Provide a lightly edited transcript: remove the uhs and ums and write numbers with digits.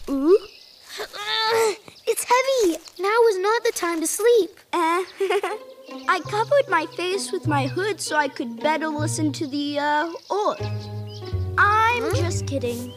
Ooh. It's heavy. Now is not the time to sleep. I covered my face with my hood so I could better listen to the oars. I'm just kidding.